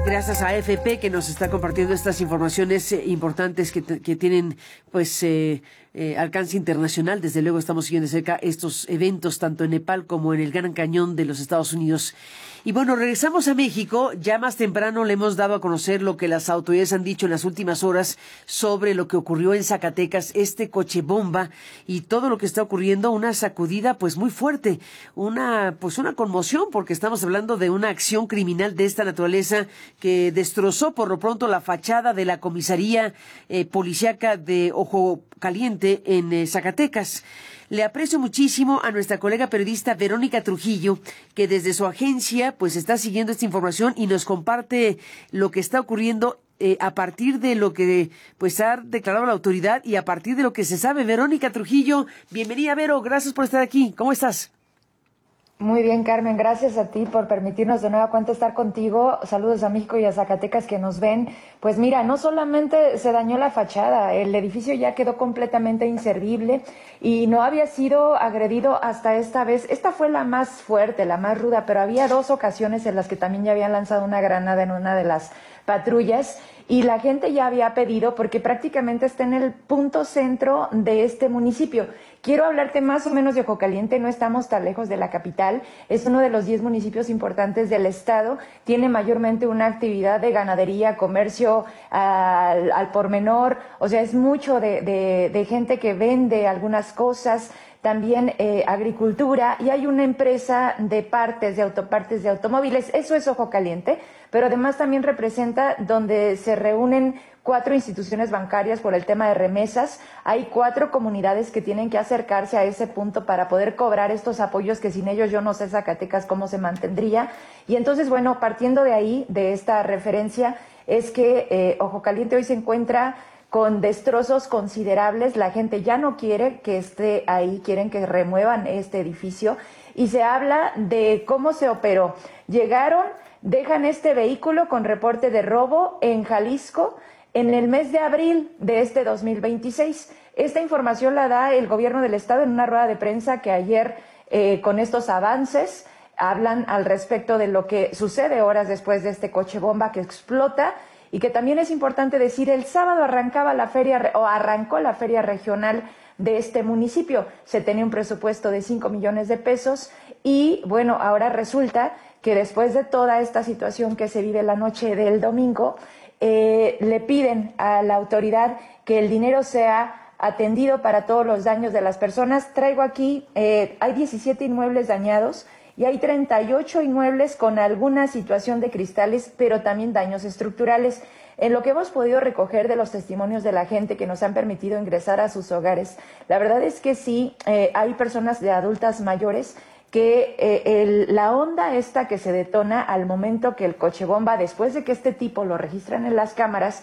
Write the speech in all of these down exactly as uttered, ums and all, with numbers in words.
Gracias a A F P que nos está compartiendo estas informaciones eh, importantes que, que tienen pues eh, eh, alcance internacional. Desde luego estamos siguiendo de cerca estos eventos tanto en Nepal como en el Gran Cañón de los Estados Unidos. Y bueno, regresamos a México. Ya más temprano le hemos dado a conocer lo que las autoridades han dicho en las últimas horas sobre lo que ocurrió en Zacatecas, este coche bomba y todo lo que está ocurriendo, una sacudida pues muy fuerte, una pues una conmoción, porque estamos hablando de una acción criminal de esta naturaleza que destrozó por lo pronto la fachada de la comisaría eh, policíaca de Ojo Caliente en eh, Zacatecas. Le aprecio muchísimo a nuestra colega periodista Verónica Trujillo, que desde su agencia pues está siguiendo esta información y nos comparte lo que está ocurriendo eh, a partir de lo que pues ha declarado la autoridad y a partir de lo que se sabe. Verónica Trujillo, bienvenida, Vero, gracias por estar aquí. ¿Cómo estás? Muy bien, Carmen, gracias a ti por permitirnos de nueva cuenta estar contigo. Saludos a México y a Zacatecas que nos ven. Pues mira, no solamente se dañó la fachada, el edificio ya quedó completamente inservible y no había sido agredido hasta esta vez. Esta fue la más fuerte, la más ruda, pero había dos ocasiones en las que también ya habían lanzado una granada en una de las patrullas y la gente ya había pedido porque prácticamente está en el punto centro de este municipio. Quiero hablarte más o menos de Ojo Caliente, no estamos tan lejos de la capital, es uno de los diez municipios importantes del estado, tiene mayormente una actividad de ganadería, comercio al, al por menor, o sea, es mucho de, de, de gente que vende algunas cosas, también eh, agricultura, y hay una empresa de partes, de autopartes de automóviles, eso es Ojo Caliente, pero además también representa donde se reúnen cuatro instituciones bancarias por el tema de remesas. Hay cuatro comunidades que tienen que acercarse a ese punto para poder cobrar estos apoyos que sin ellos yo no sé Zacatecas cómo se mantendría. Y entonces, bueno, partiendo de ahí, de esta referencia, es que eh, Ojo Caliente hoy se encuentra con destrozos considerables. La gente ya no quiere que esté ahí, quieren que remuevan este edificio. Y se habla de cómo se operó. Llegaron, dejan este vehículo con reporte de robo en Jalisco, en el mes de abril de este dos mil veintiséis. Esta información la da el gobierno del estado en una rueda de prensa que ayer, eh, con estos avances, hablan al respecto de lo que sucede horas después de este coche bomba que explota y que también es importante decir, el sábado arrancaba la feria o arrancó la feria regional de este municipio. Se tenía un presupuesto de cinco millones de pesos y bueno, ahora resulta que después de toda esta situación que se vive la noche del domingo, Eh, le piden a la autoridad que el dinero sea atendido para todos los daños de las personas. Traigo aquí, eh, hay diecisiete inmuebles dañados y hay treinta y ocho inmuebles con alguna situación de cristales, pero también daños estructurales. En lo que hemos podido recoger de los testimonios de la gente que nos han permitido ingresar a sus hogares, la verdad es que sí, eh, hay personas de adultas mayores que eh, el, la onda esta que se detona al momento que el coche bomba, después de que este tipo lo registran en las cámaras,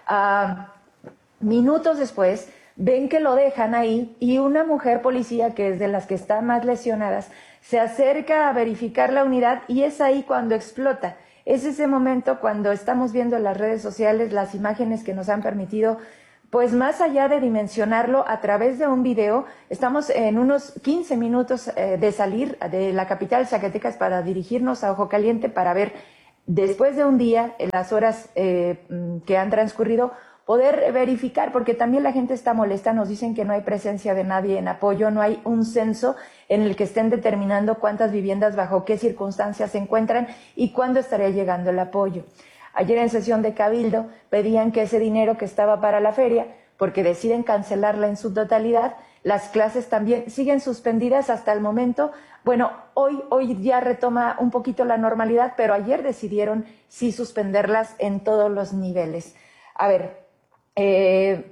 uh, minutos después ven que lo dejan ahí y una mujer policía, que es de las que están más lesionadas, se acerca a verificar la unidad y es ahí cuando explota. Es ese momento cuando estamos viendo en las redes sociales las imágenes que nos han permitido, pues más allá de dimensionarlo a través de un video, estamos en unos quince minutos eh, de salir de la capital Zacatecas para dirigirnos a Ojo Caliente para ver, después de un día, en las horas eh, que han transcurrido, poder verificar, porque también la gente está molesta, nos dicen que no hay presencia de nadie en apoyo, no hay un censo en el que estén determinando cuántas viviendas, bajo qué circunstancias se encuentran y cuándo estaría llegando el apoyo. Ayer en sesión de Cabildo pedían que ese dinero que estaba para la feria, porque deciden cancelarla en su totalidad, las clases también siguen suspendidas hasta el momento. Bueno, hoy, hoy ya retoma un poquito la normalidad, pero ayer decidieron sí suspenderlas en todos los niveles. A ver, eh,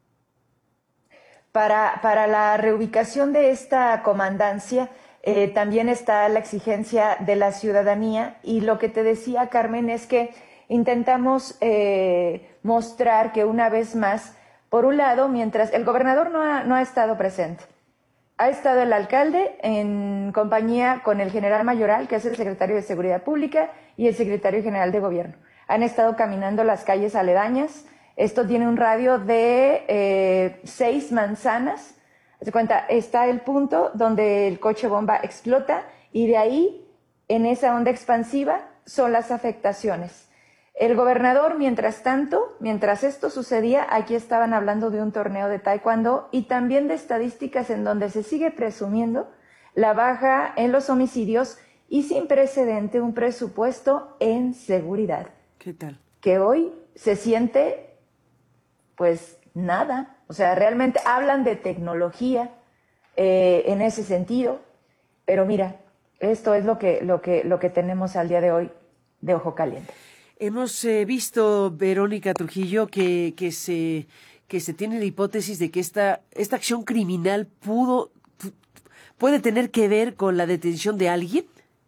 para, para la reubicación de esta comandancia, eh, también está la exigencia de la ciudadanía y lo que te decía, Carmen, es que intentamos eh, mostrar que una vez más, por un lado, mientras el gobernador no ha, no ha estado presente, ha estado el alcalde en compañía con el general Mayoral, que es el secretario de Seguridad Pública, y el secretario general de Gobierno. Han estado caminando las calles aledañas. Esto tiene un radio de eh, seis manzanas. Se cuenta, está el punto donde el coche bomba explota y de ahí, en esa onda expansiva, son las afectaciones. El gobernador, mientras tanto, mientras esto sucedía, aquí estaban hablando de un torneo de taekwondo y también de estadísticas en donde se sigue presumiendo la baja en los homicidios y sin precedente un presupuesto en seguridad. ¿Qué tal? Que hoy se siente, pues, nada. O sea, realmente hablan de tecnología eh, en ese sentido, pero mira, esto es lo que, lo que, lo que tenemos al día de hoy de Ojo Caliente. Hemos eh, visto, Verónica Trujillo, que, que, se, que se tiene la hipótesis de que esta, esta acción criminal pudo, puede tener que ver con la detención de alguien.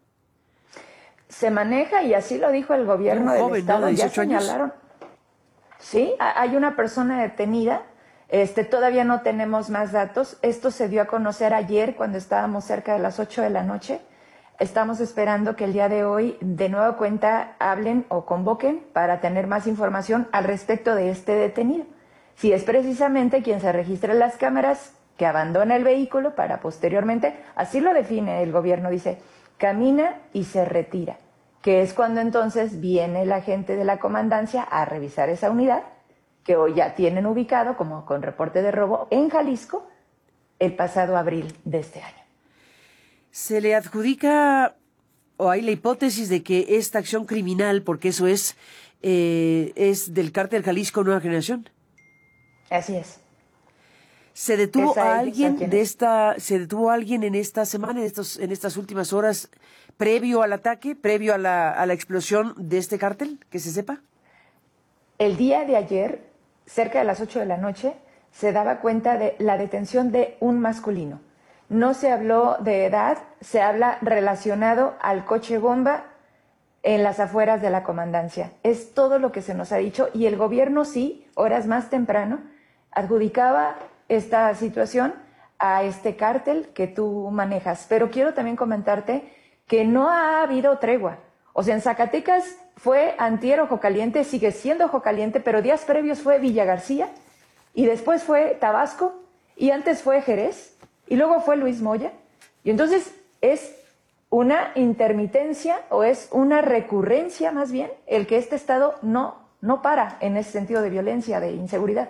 Se maneja, y así lo dijo el gobierno un del joven, estado, ¿no? De ya dieciocho años. señalaron. Sí, hay una persona detenida, este, todavía no tenemos más datos. Esto se dio a conocer ayer cuando estábamos cerca de las ocho de la noche. Estamos esperando que el día de hoy de nueva cuenta hablen o convoquen para tener más información al respecto de este detenido. Si es precisamente quien se registra en las cámaras que abandona el vehículo para posteriormente, así lo define el gobierno, dice, camina y se retira, que es cuando entonces viene la gente de la comandancia a revisar esa unidad, que hoy ya tienen ubicado como con reporte de robo en Jalisco el pasado abril de este año. Se le adjudica, o hay la hipótesis de que esta acción criminal, porque eso es, eh, es del cártel Jalisco Nueva Generación. Así es. ¿Se detuvo Esa a es, alguien ¿quién de es? esta, se detuvo a alguien en esta semana, en estos, en estas últimas horas, previo al ataque, previo a la, a la explosión de este cártel, que se sepa? El día de ayer, cerca de las ocho de la noche, se daba cuenta de la detención de un masculino. No se habló de edad, se habla relacionado al coche bomba en las afueras de la comandancia. Es todo lo que se nos ha dicho, y el gobierno sí, horas más temprano, adjudicaba esta situación a este cártel que tú manejas. Pero quiero también comentarte que no ha habido tregua. O sea, en Zacatecas fue antier Ojo Caliente, sigue siendo Ojo Caliente, pero días previos fue Villa García, y después fue Tabasco, y antes fue Jerez, y luego fue Luis Moya. Y entonces es una intermitencia, o es una recurrencia más bien, el que este estado no, no para en ese sentido de violencia, de inseguridad.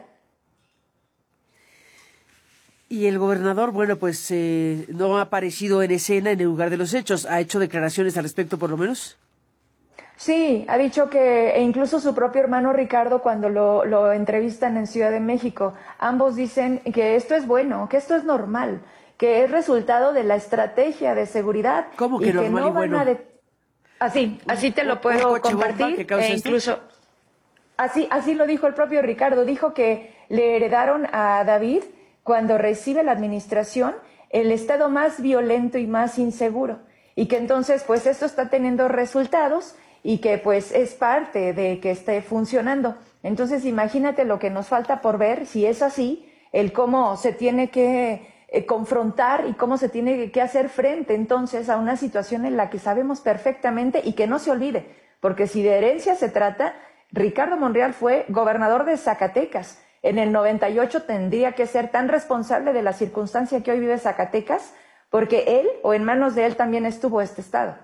Y el gobernador, bueno, pues eh, no ha aparecido en escena en el lugar de los hechos. ¿Ha hecho declaraciones al respecto, por lo menos? Sí, ha dicho que, e incluso su propio hermano Ricardo, cuando lo, lo entrevistan en Ciudad de México, ambos dicen que esto es bueno, que esto es normal, que es resultado de la estrategia de seguridad. ¿Cómo que y normal que no y bueno? van a de... Así, así te lo puedo compartir. E incluso, así, así lo dijo el propio Ricardo, dijo que le heredaron a David, cuando recibe la administración, el estado más violento y más inseguro, y que entonces pues esto está teniendo resultados y que pues es parte de que esté funcionando. Entonces imagínate lo que nos falta por ver, si es así, el cómo se tiene que eh, confrontar y cómo se tiene que hacer frente entonces a una situación en la que sabemos perfectamente, y que no se olvide, porque si de herencia se trata, Ricardo Monreal fue gobernador de Zacatecas. En el noventa y ocho tendría que ser tan responsable de la circunstancia que hoy vive Zacatecas, porque él, o en manos de él, también estuvo este estado.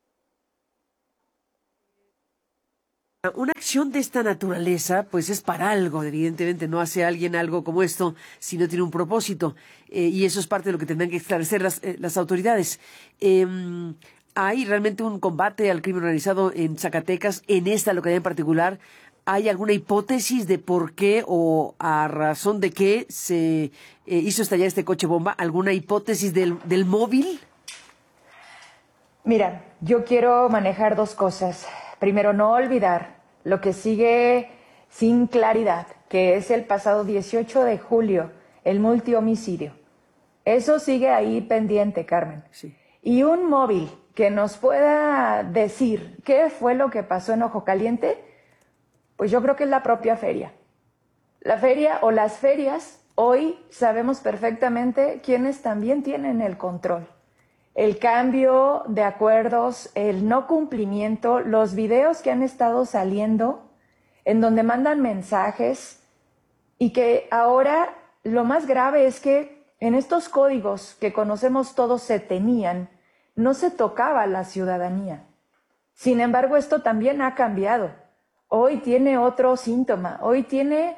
Una acción de esta naturaleza, pues es para algo, evidentemente no hace alguien algo como esto si no tiene un propósito, eh, y eso es parte de lo que tendrán que esclarecer las, eh, las autoridades. Eh, ¿Hay realmente un combate al crimen organizado en Zacatecas, en esta localidad en particular? ¿Hay alguna hipótesis de por qué o a razón de qué se eh, hizo estallar este coche bomba? ¿Alguna hipótesis del, del móvil? Mira, yo quiero manejar dos cosas. Primero, no olvidar lo que sigue sin claridad, que es el pasado dieciocho de julio, el multihomicidio. Eso sigue ahí pendiente, Carmen. Sí. Y un móvil que nos pueda decir qué fue lo que pasó en Ojo Caliente, pues yo creo que es la propia feria. La feria o las ferias, hoy sabemos perfectamente quiénes también tienen el control. El cambio de acuerdos, el no cumplimiento, los videos que han estado saliendo en donde mandan mensajes, y que ahora lo más grave es que en estos códigos que conocemos todos se tenían, no se tocaba a la ciudadanía. Sin embargo, esto también ha cambiado. hoy tiene otro síntoma, hoy tiene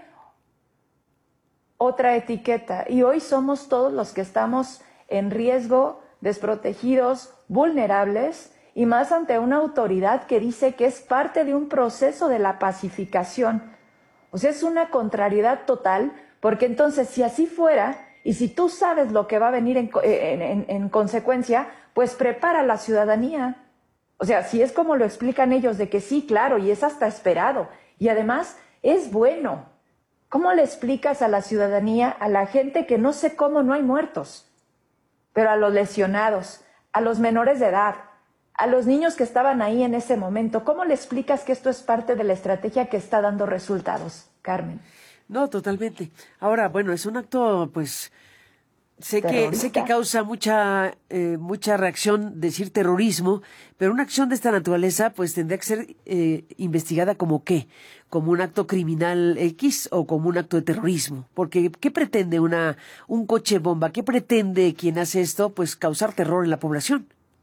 otra etiqueta y hoy somos todos los que estamos en riesgo, desprotegidos, vulnerables y más ante una autoridad que dice que es parte de un proceso de la pacificación. O sea, es una contrariedad total, porque entonces si así fuera y si tú sabes lo que va a venir en, en, en, en consecuencia, pues prepara a la ciudadanía. O sea, si es como lo explican ellos, de que sí, claro, y es hasta esperado, y además es bueno. ¿Cómo le explicas a la ciudadanía, a la gente que no sé cómo no hay muertos, pero a los lesionados, a los menores de edad, a los niños que estaban ahí en ese momento, cómo le explicas que esto es parte de la estrategia que está dando resultados, Carmen? No, totalmente. Ahora, bueno, es un acto, pues, sé que sé que causa mucha eh, mucha reacción decir terrorismo, pero una acción de esta naturaleza, pues, tendría que ser eh, investigada como qué, como un acto criminal X o como un acto de terrorismo, porque ¿qué pretende una un coche bomba? ¿Qué pretende quien hace esto? Pues causar terror en la población.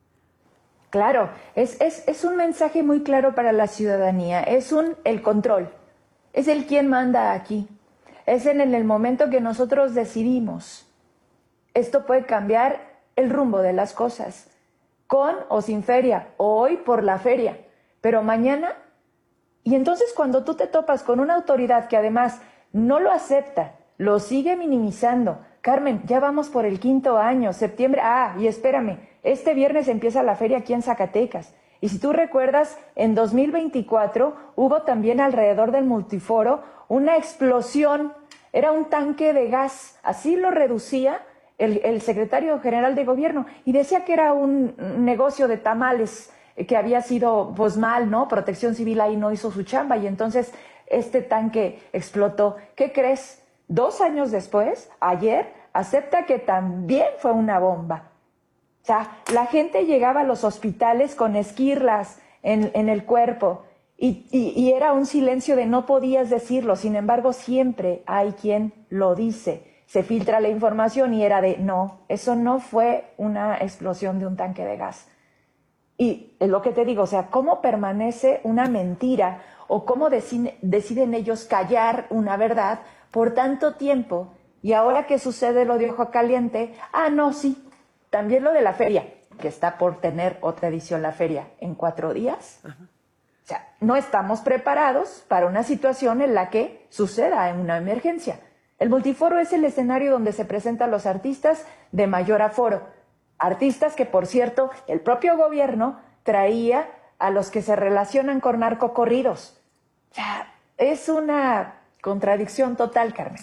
Claro, es, es, es un mensaje muy claro para la ciudadanía, es un el control, es el quien manda aquí, es en el momento que nosotros decidimos. Esto puede cambiar el rumbo de las cosas, con o sin feria, hoy por la feria, pero mañana. Y entonces cuando tú te topas con una autoridad que además no lo acepta, lo sigue minimizando. Carmen, ya vamos por el quinto año, septiembre, ah, y espérame, este viernes empieza la feria aquí en Zacatecas. Y si tú recuerdas, en dos mil veinticuatro hubo también alrededor del multiforo una explosión, era un tanque de gas, así lo reducía el, el secretario general de gobierno, y decía que era un negocio de tamales que había sido pues mal, ¿no? Protección Civil ahí no hizo su chamba y entonces este tanque explotó. ¿Qué crees? Dos años después, ayer, acepta que también fue una bomba. O sea, la gente llegaba a los hospitales con esquirlas en, en el cuerpo y, y, y era un silencio de no podías decirlo. Sin embargo, siempre hay quien lo dice. Se filtra la información y era de, no, eso no fue una explosión de un tanque de gas. Y es lo que te digo, o sea, ¿cómo permanece una mentira o cómo deciden, deciden ellos callar una verdad por tanto tiempo? Y ahora que sucede lo de Ojo Caliente, ah, no, sí, también lo de la feria, que está por tener otra edición la feria en cuatro días. Ajá. O sea, no estamos preparados para una situación en la que suceda una emergencia. El multiforo es el escenario donde se presentan los artistas de mayor aforo. Artistas que, por cierto, el propio gobierno traía a los que se relacionan con narcocorridos. O sea, es una contradicción total, Carmen.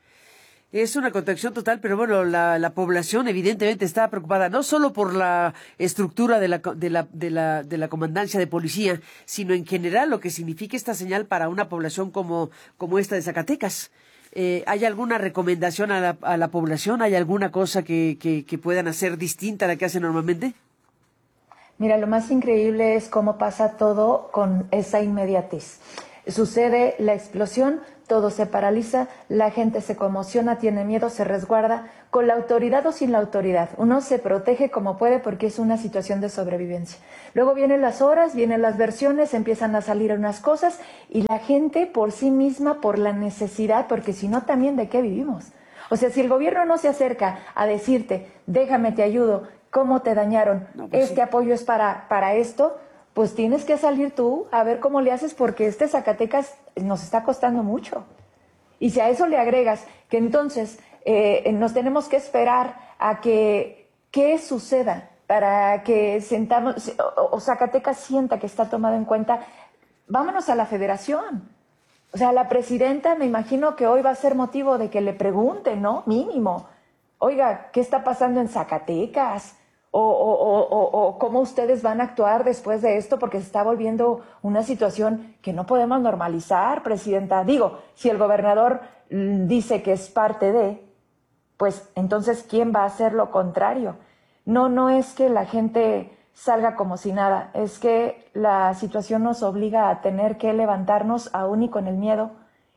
Es una contradicción total, pero bueno, la, la población evidentemente está preocupada, no solo por la estructura de la, de la, de la, de la comandancia de policía, sino en general lo que significa esta señal para una población como, como esta de Zacatecas. Eh, ¿Hay alguna recomendación a la, a la población? ¿Hay alguna cosa que, que, que puedan hacer distinta a la que hacen normalmente? Mira, lo más increíble es cómo pasa todo con esa inmediatez. Sucede la explosión, todo se paraliza, la gente se conmociona, tiene miedo, se resguarda, con la autoridad o sin la autoridad. Uno se protege como puede porque es una situación de sobrevivencia. Luego vienen las horas, vienen las versiones, empiezan a salir unas cosas y la gente por sí misma, por la necesidad, porque si no también ¿de qué vivimos? O sea, si el gobierno no se acerca a decirte, déjame, te ayudo, ¿cómo te dañaron? No, pues este sí. Apoyo es para, para esto, pues tienes que salir tú a ver cómo le haces porque este Zacatecas nos está costando mucho. Y si a eso le agregas que entonces eh, nos tenemos que esperar a que qué suceda para que sentamos, o, o Zacatecas sienta que está tomado en cuenta, vámonos a la federación. O sea, la presidenta me imagino que hoy va a ser motivo de que le pregunten, ¿no? Mínimo. Oiga, ¿qué está pasando en Zacatecas? O, o, o, o, o cómo ustedes van a actuar después de esto, porque se está volviendo una situación que no podemos normalizar, presidenta. Digo, si el gobernador dice que es parte de, pues entonces, ¿quién va a hacer lo contrario? No, no es que la gente salga como si nada, es que la situación nos obliga a tener que levantarnos aún y con el miedo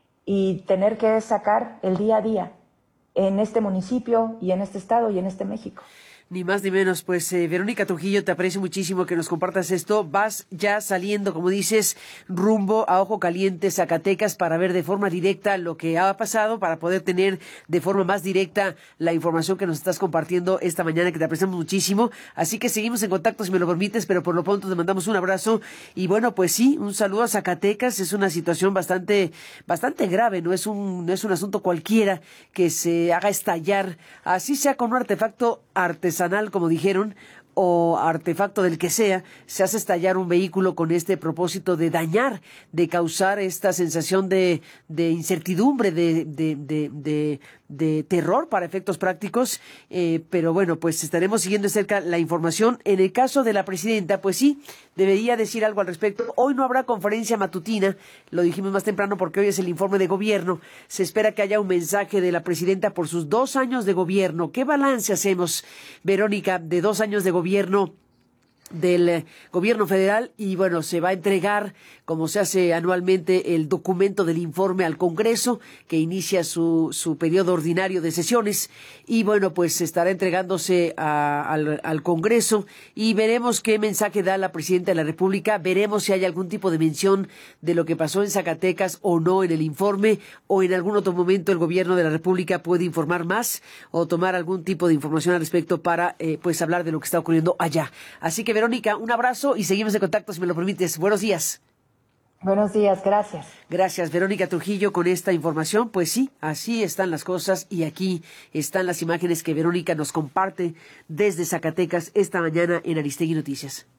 y tener que sacar el día a día en este municipio y en este estado y en este México. Ni más ni menos, pues eh, Verónica Trujillo, te aprecio muchísimo que nos compartas esto. Vas ya saliendo, como dices, rumbo a Ojo Caliente, Zacatecas, para ver de forma directa lo que ha pasado, para poder tener de forma más directa la información que nos estás compartiendo esta mañana, que te apreciamos muchísimo. Así que seguimos en contacto, si me lo permites, pero por lo pronto te mandamos un abrazo. Y bueno, pues sí, un saludo a Zacatecas. Es una situación bastante, bastante grave, no es un, no es un asunto cualquiera que se haga estallar, así sea con un artefacto artesanal, como dijeron, o artefacto del que sea, se hace estallar un vehículo con este propósito de dañar, de causar esta sensación de, de incertidumbre, de, de, de, de, de terror para efectos prácticos. Eh, pero bueno, pues estaremos siguiendo de cerca la información. En el caso de la presidenta, pues sí, debería decir algo al respecto. Hoy no habrá conferencia matutina, lo dijimos más temprano porque hoy es el informe de gobierno. Se espera que haya un mensaje de la presidenta por sus dos años de gobierno. ¿Qué balance hacemos, Verónica, de dos años de gobierno? gobierno del eh, gobierno federal? Y bueno, se va a entregar, como se hace anualmente, el documento del informe al Congreso, que inicia su, su periodo ordinario de sesiones, y bueno, pues estará entregándose a, al, al Congreso, y veremos qué mensaje da la presidenta de la República. Veremos si hay algún tipo de mención de lo que pasó en Zacatecas o no en el informe, o en algún otro momento el gobierno de la República puede informar más o tomar algún tipo de información al respecto para eh, pues hablar de lo que está ocurriendo allá. Así que, Verónica, un abrazo y seguimos en contacto, si me lo permites. Buenos días. Buenos días, gracias. Gracias, Verónica Trujillo, con esta información. Pues sí, así están las cosas, y aquí están las imágenes que Verónica nos comparte desde Zacatecas esta mañana en Aristegui Noticias.